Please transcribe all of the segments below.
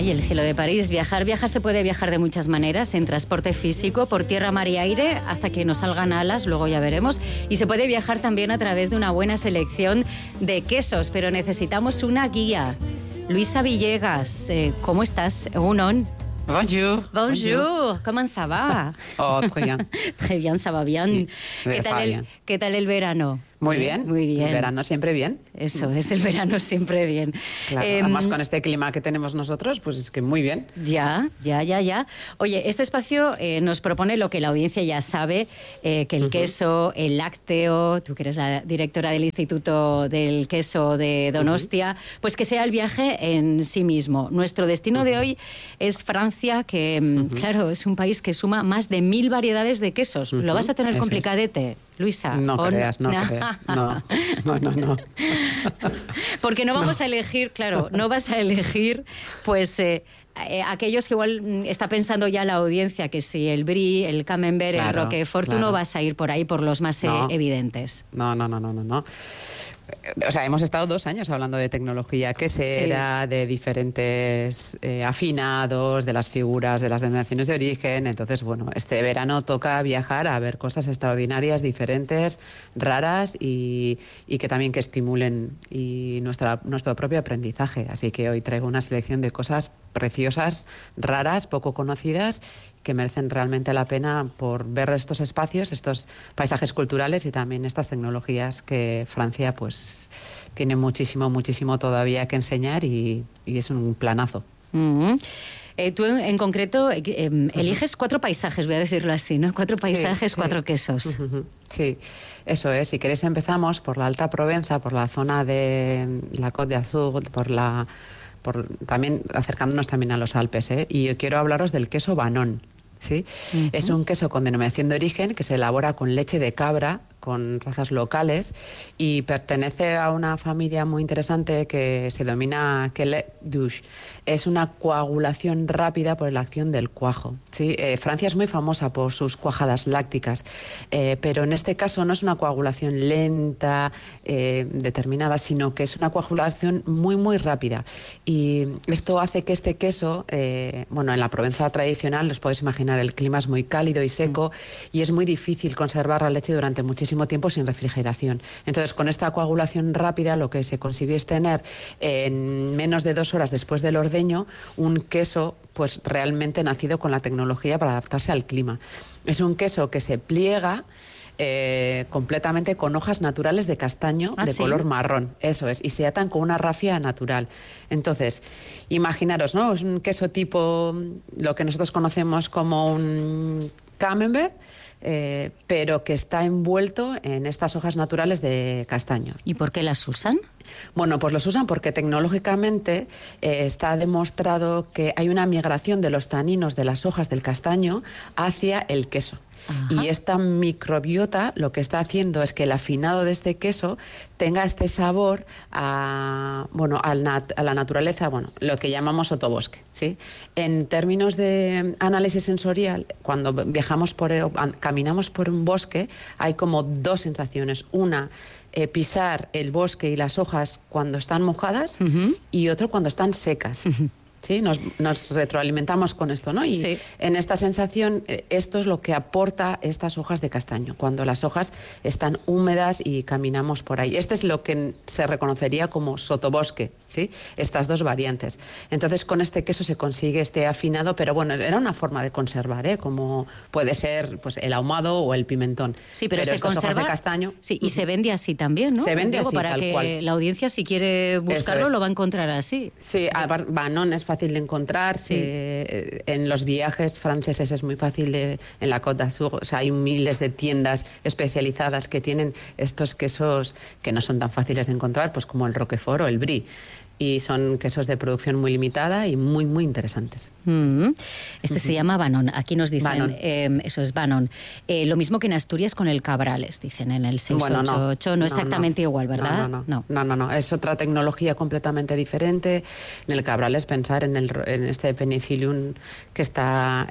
Ay, el cielo de París. Viajar se puede viajar de muchas maneras, en transporte físico, por tierra, mar y aire, hasta que nos salgan alas, luego ya veremos. Y se puede viajar también a través de una buena selección de quesos, pero necesitamos una guía. Luisa Villegas, ¿cómo estás? Unon. Bonjour. Bonjour. ¿Cómo ça va? Oh, très bien. Très bien, ça va bien. ¿Qué tal el verano? Muy bien. Muy bien. El verano siempre bien. Eso, es el verano siempre bien. Claro, además con este clima que tenemos nosotros, pues es que muy bien. Ya. Oye, este espacio nos propone lo que la audiencia ya sabe, que el queso, el lácteo, tú que eres la directora del Instituto del Queso de Donostia, pues que sea el viaje en sí mismo. Nuestro destino de hoy es Francia, que claro, es un país que suma más de 1000 variedades de quesos. Lo vas a tener complicadete, Luisa. No creas. No. Porque no vamos a elegir, claro, no vas a elegir, pues... aquellos que igual está pensando ya la audiencia, que si el Brie, el Camembert, el Roquefort, tú no vas a ir por ahí por los más evidentes. No. O sea, hemos estado 2 años hablando de tecnología quesera, de diferentes afinados, de las figuras, de las denominaciones de origen. Entonces, bueno, este verano toca viajar a ver cosas extraordinarias, diferentes, raras y que también que estimulen nuestro propio aprendizaje. Así que hoy traigo una selección de cosas preciosas, raras, poco conocidas, que merecen realmente la pena por ver estos espacios, estos paisajes culturales y también estas tecnologías que Francia pues tiene muchísimo todavía que enseñar y es un planazo. Tú en concreto eliges 4 paisajes, voy a decirlo así, ¿no? 4 paisajes, 4 quesos. Sí, eso es. Si queréis empezamos por la Alta Provenza, por la zona de la Côte d'Azur, también acercándonos también a los Alpes, y yo quiero hablaros del queso Banon. ¿Sí? Es un queso con denominación de origen que se elabora con leche de cabra, con razas locales, y pertenece a una familia muy interesante que se denomina Quelet Douche. Es una coagulación rápida por la acción del cuajo. ¿Sí? Francia es muy famosa por sus cuajadas lácticas, pero en este caso no es una coagulación lenta, determinada, sino que es una coagulación muy rápida. Y esto hace que este queso, en la Provenza tradicional, os podéis imaginar, el clima es muy cálido y seco y es muy difícil conservar la leche durante muchísimo tiempo sin refrigeración. Entonces, con esta coagulación rápida, lo que se consigue es tener en menos de 2 horas después del ordeño un queso pues realmente nacido con la tecnología para adaptarse al clima. Es un queso que se pliega completamente con hojas naturales de castaño de color marrón, eso es, y se atan con una rafia natural. Entonces, imaginaros, ¿no? Es un queso tipo lo que nosotros conocemos como un camembert, pero que está envuelto en estas hojas naturales de castaño. ¿Y por qué las usan? Bueno, pues los usan porque tecnológicamente está demostrado que hay una migración de los taninos de las hojas del castaño hacia el queso. Ajá. Y esta microbiota lo que está haciendo es que el afinado de este queso tenga este sabor a la naturaleza, lo que llamamos sotobosque, ¿sí? En términos de análisis sensorial, cuando caminamos por un bosque, hay como 2 sensaciones. Una, pisar el bosque y las hojas cuando están mojadas, y otro cuando están secas. Sí, nos retroalimentamos con esto, ¿no? Y en esta sensación, esto es lo que aporta estas hojas de castaño, cuando las hojas están húmedas y caminamos por ahí. Este es lo que se reconocería como sotobosque, ¿sí? Estas 2 variantes. Entonces, con este queso se consigue este afinado, pero era una forma de conservar, como puede ser pues el ahumado o el pimentón. Sí, pero se conserva hojas de castaño. Sí, y se vende así también, ¿no? Se vende así, para tal que cual. La audiencia, si quiere buscarlo, lo va a encontrar así. Sí, Banon es fácil de encontrar. En los viajes franceses es muy fácil, en la Côte d'Azur, o sea, hay miles de tiendas especializadas que tienen estos quesos que no son tan fáciles de encontrar, pues como el Roquefort o el Brie. Y son quesos de producción muy limitada y muy interesantes. Se llama Banon. Aquí nos dicen, eso es Banon. Lo mismo que en Asturias con el Cabrales, dicen en el 688. No exactamente igual, ¿verdad? No. Es otra tecnología completamente diferente. En el Cabrales, pensar en este penicillium que está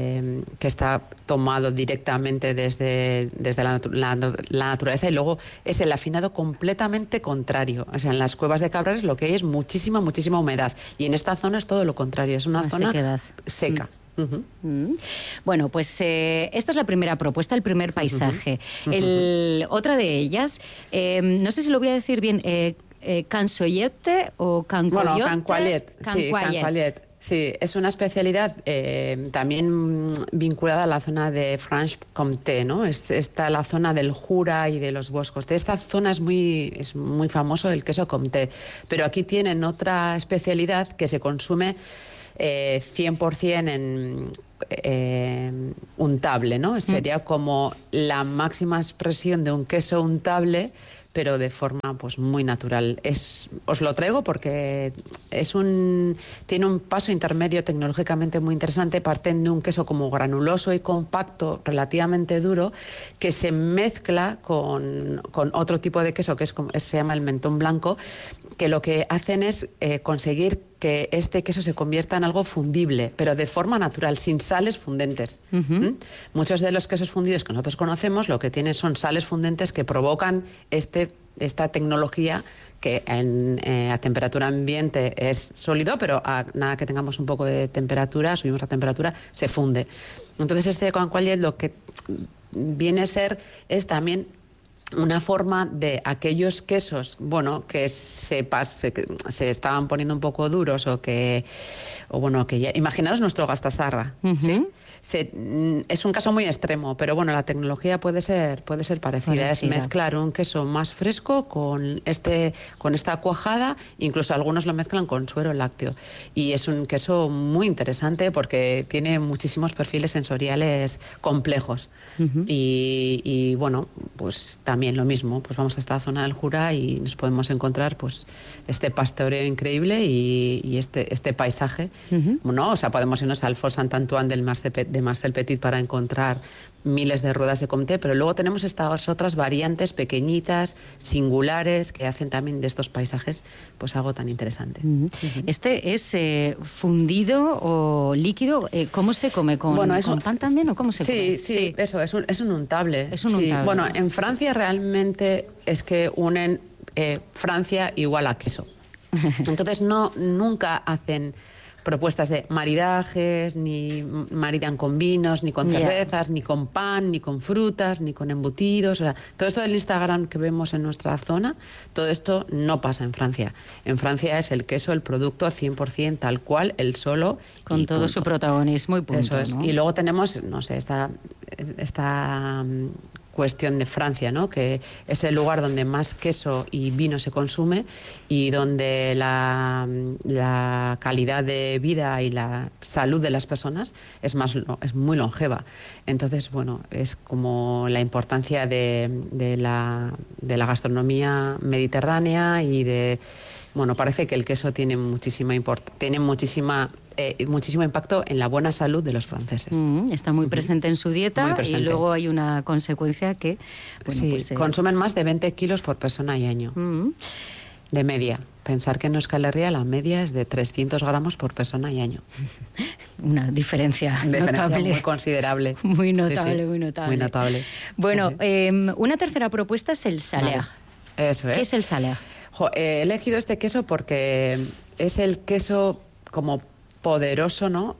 tomado directamente desde la naturaleza, y luego es el afinado completamente contrario. O sea, en las cuevas de Cabrales lo que hay es mucho muchísima humedad. Y en esta zona es todo lo contrario, es una zona sequedad. Seca. Bueno, pues esta es la primera propuesta, el primer paisaje. Otra de ellas, no sé si lo voy a decir bien, Cansoyete o Cancoyote. Bueno, Cancoyet, sí, Cancoyet. Sí, es una especialidad también vinculada a la zona de Franche-Comté, ¿no? Está la zona del Jura y de los Boscos. De esta zona es muy famoso el queso Comté, pero aquí tienen otra especialidad que se consume 100% en untable, ¿no? Sería como la máxima expresión de un queso untable, pero de forma pues muy natural. Os lo traigo porque tiene un paso intermedio tecnológicamente muy interesante. Parten de un queso como granuloso y compacto, relativamente duro, que se mezcla con otro tipo de queso que se llama el mentón blanco, que lo que hacen es conseguir que este queso se convierta en algo fundible, pero de forma natural, sin sales fundentes. Muchos de los quesos fundidos que nosotros conocemos lo que tienen son sales fundentes que provocan esta tecnología que a temperatura ambiente es sólido, pero a nada que tengamos un poco de temperatura, subimos la temperatura, se funde. Entonces este Cancoyet lo que viene a ser es también una forma de aquellos quesos, bueno, que se estaban poniendo un poco duros imaginaros nuestro Gastasarra, ¿sí? Es un caso muy extremo, pero bueno, la tecnología puede ser parecida. Es mezclar un queso más fresco con esta cuajada, incluso algunos lo mezclan con suero lácteo. Y es un queso muy interesante porque tiene muchísimos perfiles sensoriales complejos. Y bueno, pues también lo mismo, pues vamos a esta zona del Jura y nos podemos encontrar pues este pastoreo increíble y este paisaje. ¿No? O sea, podemos irnos al Fort Saint-Antoine de Marcel Petit para encontrar miles de ruedas de Comté, pero luego tenemos estas otras variantes pequeñitas, singulares, que hacen también de estos paisajes pues algo tan interesante. ¿Este es fundido o líquido? ¿Cómo se come? ¿Con pan también o cómo se come? Sí, eso, es un untable. Es un untable. Bueno, en Francia realmente es que unen Francia igual a queso. Entonces nunca hacen propuestas de maridajes, ni maridan con vinos, ni con cervezas, ni con pan, ni con frutas, ni con embutidos. O sea, todo esto del Instagram que vemos en nuestra zona, todo esto no pasa en Francia. En Francia es el queso, el producto 100% tal cual, el solo. Con todo su protagonismo y punto. Eso es. ¿No? Y luego tenemos, no sé, esta cuestión de Francia, ¿no? Que es el lugar donde más queso y vino se consume y donde la calidad de vida y la salud de las personas es muy longeva. Entonces, bueno, es como la importancia de la gastronomía mediterránea y bueno, parece que el queso tiene muchísimo impacto en la buena salud de los franceses. Está muy presente en su dieta y luego hay una consecuencia que... Bueno, sí, pues, consumen más de 20 kilos por persona y año, de media. Pensar que en Euskal Herria la media es de 300 gramos por persona y año. Una diferencia notable. Muy considerable. Muy notable, sí. Muy notable. Muy notable. Bueno, una tercera propuesta es el Salers. Vale. Eso es. ¿Qué es el Salers? He elegido este queso porque es el queso como poderoso, ¿no?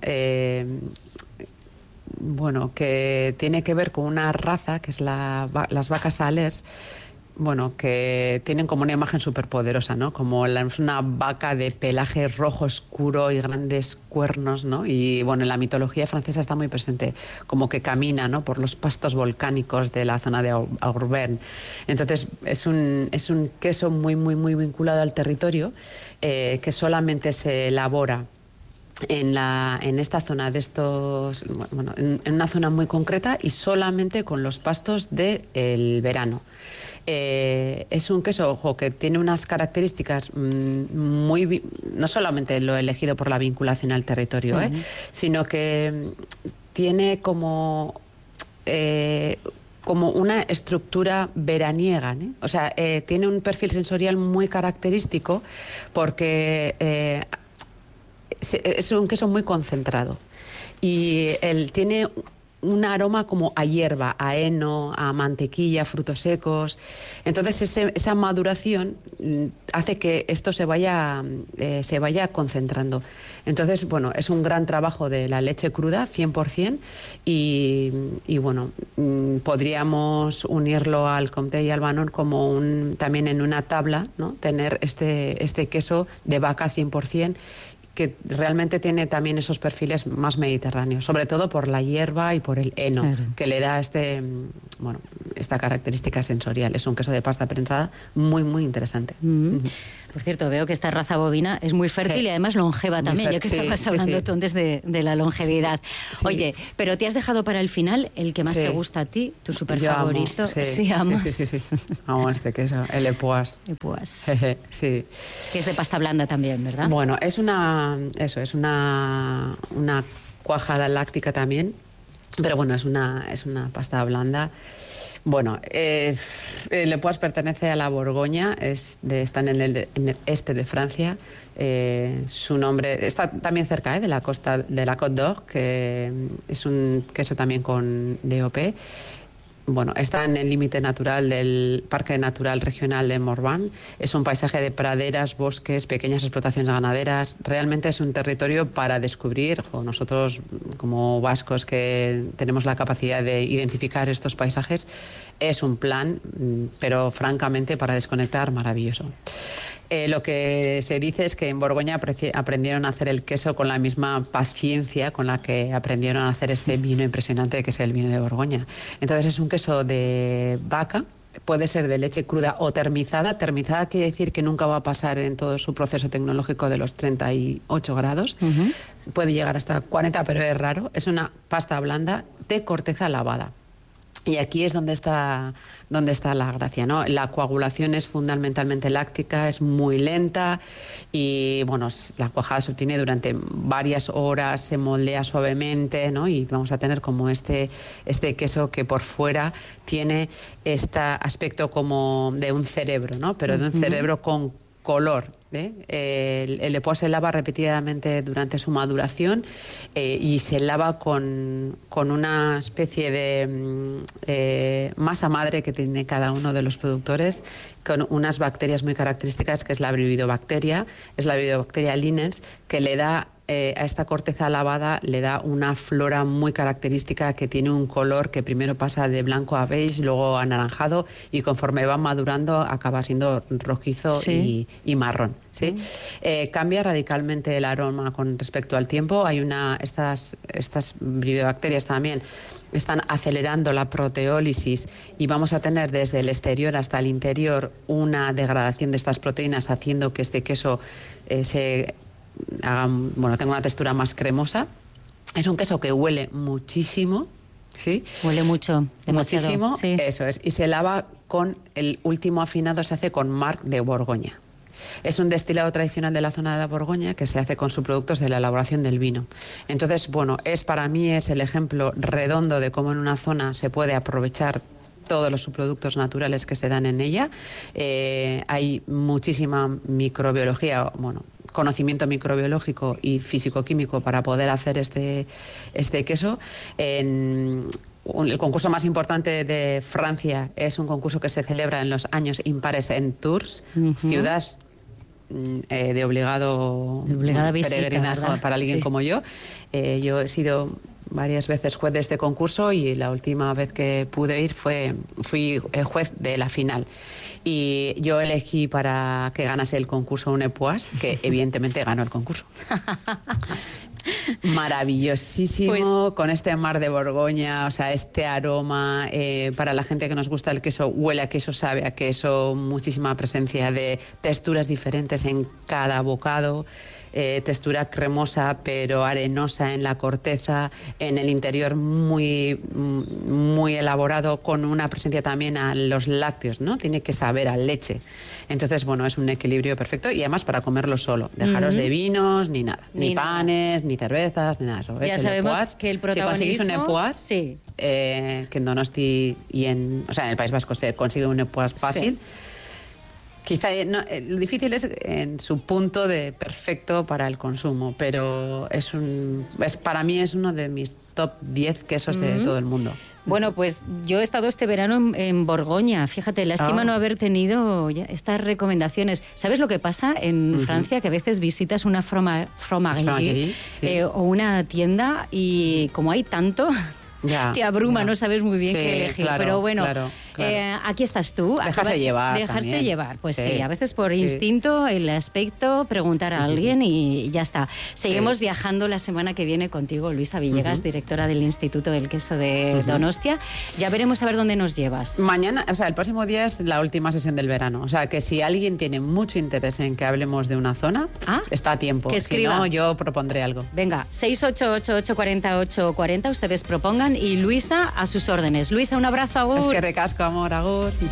Bueno, que tiene que ver con una raza que es las vacas Salers, bueno, que tienen como una imagen súper poderosa, ¿no? Como una vaca de pelaje rojo oscuro y grandes cuernos, ¿no? Y bueno, en la mitología francesa está muy presente, como que camina, ¿no? Por los pastos volcánicos de la zona de Auvergne. Entonces es un queso muy vinculado al territorio, que solamente se elabora en esta zona en una zona muy concreta y solamente con los pastos del verano. Es un queso, que tiene unas características no solamente lo he elegido por la vinculación al territorio, sino que tiene como una estructura veraniega, ¿eh? O sea, tiene un perfil sensorial muy característico porque es un queso muy concentrado y él tiene un aroma como a hierba, a heno, a mantequilla, frutos secos. Entonces esa maduración hace que esto se vaya concentrando. Entonces, bueno, es un gran trabajo de la leche cruda, 100%, y bueno, podríamos unirlo al Comté y al Banon como también en una tabla, ¿no? Tener este queso de vaca 100%, que realmente tiene también esos perfiles más mediterráneos, sobre todo por la hierba y por el heno, claro, que le da esta característica sensorial. Es un queso de pasta prensada muy, muy interesante. Por cierto, veo que esta raza bovina es muy fértil y además longeva también, ya que estabas hablando tú antes de la longevidad. Sí. Oye, pero te has dejado para el final el que más te gusta a ti, tu súper favorito. Sí, amo este queso, el Epoisses. Epoisses. Sí. Que es de pasta blanda también, ¿verdad? Bueno, es una cuajada láctica también, pero bueno, es una pasta blanda. Bueno, el Epoisses pertenece a la Borgoña, están en el este de Francia. Su nombre está también cerca de la costa de la Côte d'Or, que es un queso también con DOP. Bueno, está en el límite natural del Parque Natural Regional de Morvan. Es un paisaje de praderas, bosques, pequeñas explotaciones ganaderas. Realmente es un territorio para descubrir. Nosotros, como vascos que tenemos la capacidad de identificar estos paisajes, es un plan, pero francamente para desconectar, maravilloso. Lo que se dice es que en Borgoña aprendieron a hacer el queso con la misma paciencia con la que aprendieron a hacer este vino impresionante que es el vino de Borgoña. Entonces es un queso de vaca, puede ser de leche cruda o termizada. Termizada quiere decir que nunca va a pasar en todo su proceso tecnológico de los 38 grados. Puede llegar hasta 40, pero es raro. Es una pasta blanda de corteza lavada. Y aquí es donde está la gracia, ¿no? La coagulación es fundamentalmente láctica, es muy lenta y, bueno, la cuajada se obtiene durante varias horas, se moldea suavemente, ¿no? Y vamos a tener como este queso que por fuera tiene este aspecto como de un cerebro, ¿no? Pero de un cerebro con color. El Epoisses se lava repetidamente durante su maduración y se lava con una especie de masa madre que tiene cada uno de los productores, con unas bacterias muy características, que es la Bifidobacteria linens, que le da a esta corteza lavada le da una flora muy característica que tiene un color que primero pasa de blanco a beige, luego anaranjado y conforme va madurando acaba siendo rojizo y marrón. ¿Sí? Cambia radicalmente el aroma con respecto al tiempo. Estas bifidobacterias también están acelerando la proteólisis y vamos a tener desde el exterior hasta el interior una degradación de estas proteínas, haciendo que este queso tenga una textura más cremosa. Es un queso que huele muchísimo. ¿Sí? Huele mucho, demasiado. Muchísimo, sí. Eso es. Y se lava con el último afinado, se hace con Marc de Borgoña. Es un destilado tradicional de la zona de la Borgoña que se hace con subproductos de la elaboración del vino. Entonces, bueno, para mí es el ejemplo redondo de cómo en una zona se puede aprovechar todos los subproductos naturales que se dan en ella. Hay muchísima microbiología, conocimiento microbiológico y físico-químico para poder hacer este queso. El concurso más importante de Francia es un concurso que se celebra en los años impares en Tours, ciudad de obligada visita, peregrinaje, ¿verdad? Para alguien como yo. Yo he sido varias veces juez de este concurso y la última vez que pude ir fui juez de la final. Y yo elegí para que ganase el concurso un Epoisses, que evidentemente ganó el concurso. Maravillosísimo, pues, con este mar de Borgoña, o sea, este aroma, para la gente que nos gusta el queso, huele a queso, sabe a queso, muchísima presencia de texturas diferentes en cada bocado. Textura cremosa pero arenosa en la corteza, en el interior muy, muy elaborado, con una presencia también a los lácteos, ¿no? Tiene que saber a leche. Entonces, bueno, es un equilibrio perfecto y además para comerlo solo. Dejaros de vinos, ni nada. Ni panes, ni cervezas, ni nada. Eso. Ya sabemos que el protagonismo... Si conseguís un Epoisses, sí. Que en Donosti y en el País Vasco se consigue un Epoisses fácil. Sí. Quizá lo difícil es en su punto de perfecto para el consumo, pero para mí es uno de mis top 10 quesos de todo el mundo. Bueno, pues yo he estado este verano en Borgoña. Fíjate, lástima no haber tenido estas recomendaciones. ¿Sabes lo que pasa en Francia? Que a veces visitas una fromagerie o una tienda y como hay tanto... te abruma, no sabes muy bien qué elegir. Claro, pero bueno, claro. aquí estás tú. Dejarse llevar. Dejarse también. llevar, pues sí, a veces por instinto, el aspecto, preguntar a alguien y ya está. Seguimos viajando la semana que viene contigo, Luisa Villegas, directora del Instituto del Queso de Donostia. Ya veremos a ver dónde nos llevas. Mañana, o sea, el próximo día es la última sesión del verano. O sea, que si alguien tiene mucho interés en que hablemos de una zona, está a tiempo. Que escriba. Si no, yo propondré algo. Venga, 688-840-840, ustedes propongan y Luisa a sus órdenes. Luisa, un abrazo, agur. Es que recasco, amor, agur.